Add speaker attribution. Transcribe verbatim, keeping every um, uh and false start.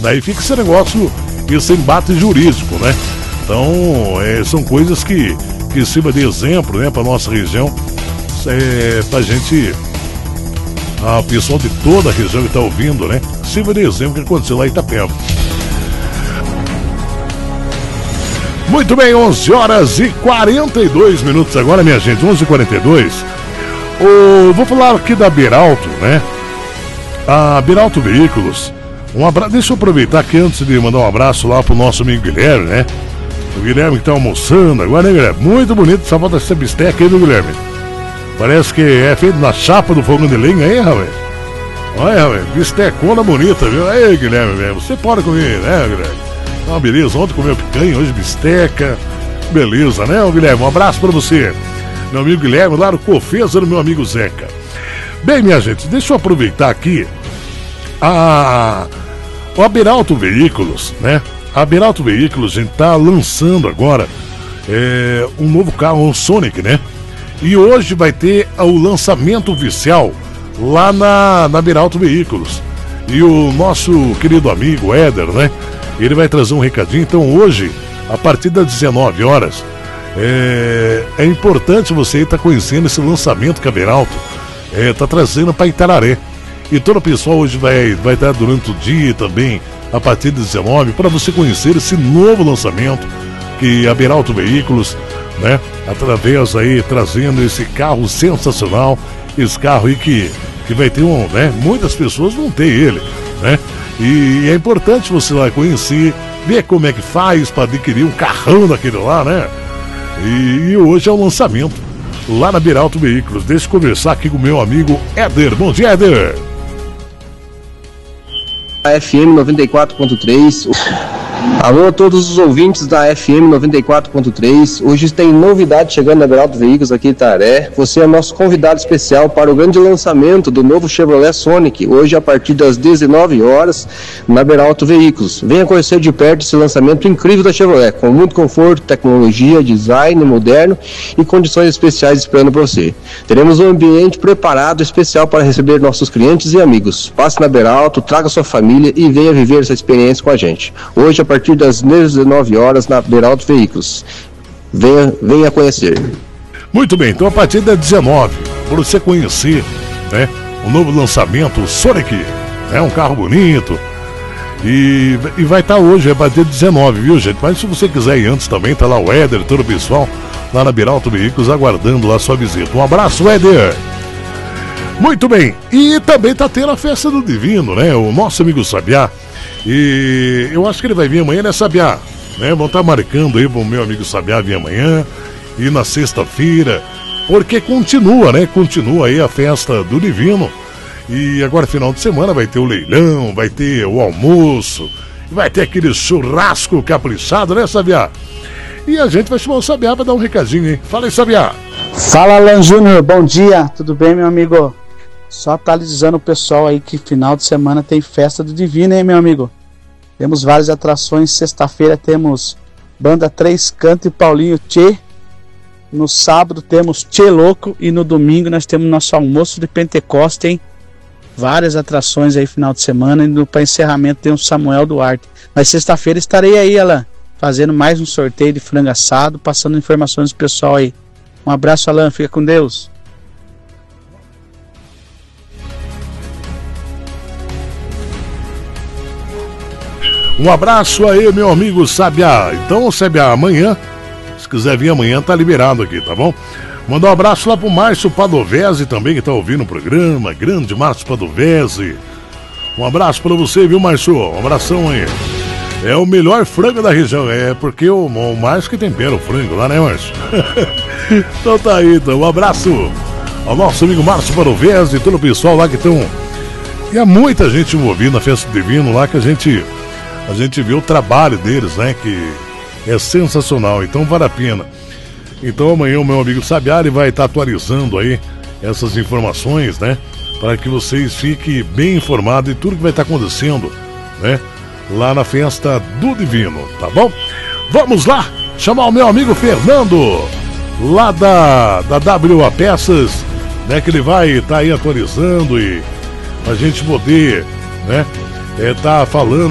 Speaker 1: Daí fica esse negócio, esse embate jurídico, né? Então, é, são coisas que, que sirva de exemplo, né, para nossa região, é, pra gente, a pessoal de toda a região que está ouvindo, né, sirva de exemplo que aconteceu lá em Itapeva. Muito bem, onze horas e quarenta e dois minutos agora, minha gente, onze e quarenta e dois. Oh, vou falar aqui da Beralto, né? A Beralto Veículos. Um abraço, deixa eu aproveitar aqui antes de mandar um abraço lá pro nosso amigo Guilherme, né? O Guilherme que tá almoçando agora, né, Guilherme? Muito bonito essa volta dessa bisteca aí do Guilherme. Parece que é feito na chapa do fogão de lenha aí, rapaz. Olha, rapaz, bistecona bonita, viu? Aí, Guilherme, velho, você pode comer, né, Guilherme? Ah, beleza, ontem comeu picanha, hoje bisteca. Beleza, né, Guilherme? Um abraço pra você. Meu amigo Guilherme, lá no Cofesa, do meu amigo Zeca. Bem, minha gente, deixa eu aproveitar aqui a, a Beralto Veículos, né? A Beralto Veículos, a gente tá lançando agora é, um novo carro, um Sonic, né? E hoje vai ter o lançamento oficial lá na, na Beralto Veículos. E o nosso querido amigo Éder, né? Ele vai trazer um recadinho. Então hoje, a partir das dezenove horas, é, é importante você estar tá conhecendo esse lançamento que a Beralto está é, trazendo para Itararé. E todo o pessoal hoje vai, vai estar durante o dia também, a partir das dezenove, para você conhecer esse novo lançamento que a Beralto Veículos, né, através aí, trazendo esse carro sensacional, esse carro aí que, que vai ter um, né, muitas pessoas vão ter ele, né, e é importante você lá conhecer, ver como é que faz para adquirir um carrão daquele lá, né, e, e hoje é o lançamento lá na Beralto Veículos. Deixa eu conversar aqui com o meu amigo Éder. Bom dia, Éder.
Speaker 2: A F M noventa e quatro ponto três. Alô a todos os ouvintes da F M noventa e quatro ponto três. Hoje tem novidade chegando na Beralto Veículos aqui em Itararé. Você é nosso convidado especial para o grande lançamento do novo Chevrolet Sonic, hoje a partir das dezenove horas na Beralto Veículos. Venha conhecer de perto esse lançamento incrível da Chevrolet, com muito conforto, tecnologia, design moderno e condições especiais esperando por você. Teremos um ambiente preparado especial para receber nossos clientes e amigos. Passe na Beralto, traga sua família e venha viver essa experiência com a gente. Hoje, a partir das dezenove horas, na Beralto Veículos. Venha, venha conhecer.
Speaker 1: Muito bem, então a partir das dezenove, para você conhecer, né, o novo lançamento, o Sonic, é um carro bonito, e, e vai estar hoje, a partir das dezenove, viu, gente? Mas se você quiser ir antes também, tá lá o Éder, todo o pessoal, lá na Beralto Veículos, aguardando lá sua visita. Um abraço, Éder! Muito bem, e também tá tendo a festa do Divino, né? O nosso amigo Sabiá. E eu acho que ele vai vir amanhã, né, Sabiá? Né? Vão estar marcando aí pro meu amigo Sabiá vir amanhã e na sexta-feira, porque continua, né? Continua aí a festa do Divino. E agora, final de semana, vai ter o leilão, vai ter o almoço, vai ter aquele churrasco caprichado, né, Sabiá? E a gente vai chamar o Sabiá para dar um recadinho, hein? Fala aí, Sabiá.
Speaker 3: Fala, Alan Júnior, bom dia, tudo bem, meu amigo? Só atualizando o pessoal aí que final de semana tem festa do Divino, hein, meu amigo? Temos várias atrações, sexta-feira temos Banda Três Canto e Paulinho Tchê. No sábado temos Tchê Louco e no domingo nós temos nosso almoço de Pentecoste, hein? Várias atrações aí final de semana e para encerramento tem o Samuel Duarte. Mas sexta-feira estarei aí, Alan, fazendo mais um sorteio de frango assado, passando informações pro pessoal aí. Um abraço, Alan, fica com Deus.
Speaker 1: Um abraço aí, meu amigo Sabiá. Então, Sabiá, amanhã, se quiser vir amanhã, tá liberado aqui, tá bom? Mandar um abraço lá pro Márcio Padovese também, que tá ouvindo o programa. Grande Márcio Padovese. Um abraço pra você, viu, Márcio? Um abração aí. É o melhor frango da região. É porque o, o Márcio que tempera o frango lá, né, Márcio? Então tá aí, então. Um abraço ao nosso amigo Márcio Padovese e todo o pessoal lá que estão. E há muita gente envolvida na Festa do Divino lá, que a gente... A gente vê o trabalho deles, né? Que é sensacional, então vale a pena. Então amanhã o meu amigo Sabiá vai estar atualizando aí essas informações, né? Para que vocês fiquem bem informados de tudo que vai estar acontecendo, né? Lá na Festa do Divino, tá bom? Vamos lá, chamar o meu amigo Fernando, lá da, da W A Peças, né? Que ele vai estar aí atualizando e a gente poder, né? É, tá falando